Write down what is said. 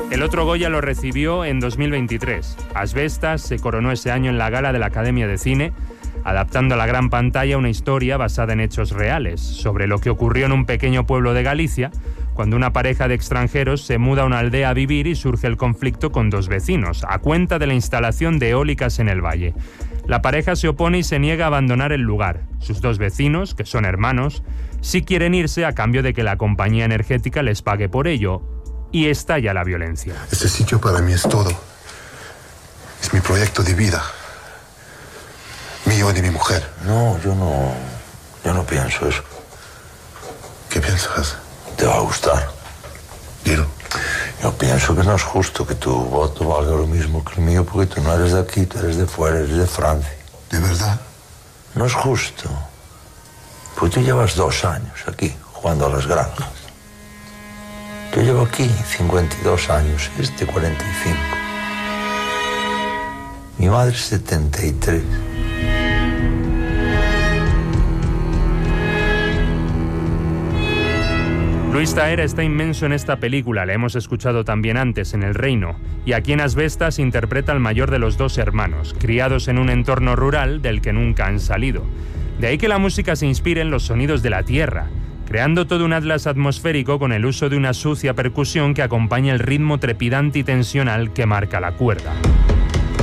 El otro Goya lo recibió en 2023. Asbestas se coronó ese año en la gala de la Academia de Cine, adaptando a la gran pantalla una historia basada en hechos reales, sobre lo que ocurrió en un pequeño pueblo de Galicia, cuando una pareja de extranjeros se muda a una aldea a vivir y surge el conflicto con dos vecinos, a cuenta de la instalación de eólicas en el valle. La pareja se opone y se niega a abandonar el lugar. Sus dos vecinos, que son hermanos, sí quieren irse a cambio de que la compañía energética les pague por ello. Y estalla la violencia. Este sitio para mí es todo. Es mi proyecto de vida. Mío y de mi mujer. No, yo no pienso eso. ¿Qué piensas? Te va a gustar. Dilo. Yo pienso que no es justo que tu voto valga lo mismo que el mío, porque tú no eres de aquí, tú eres de fuera, eres de Francia. ¿De verdad? No es justo. Pues tú llevas 2 años aquí, jugando a las granjas. Yo llevo aquí 52 años, 45. Mi madre 73. Luis Tahera está inmenso en esta película, la hemos escuchado también antes en El Reino, y aquí en Asbestas interpreta al mayor de los dos hermanos, criados en un entorno rural del que nunca han salido. De ahí que la música se inspire en los sonidos de la tierra, creando todo un atlas atmosférico con el uso de una sucia percusión que acompaña el ritmo trepidante y tensional que marca la cuerda.